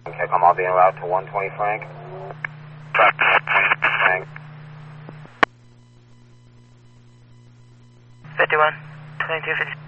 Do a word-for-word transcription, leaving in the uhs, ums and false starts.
Okay, I'm all being route to one twenty Frank. Frank. fifty-one, twenty-two, fifty.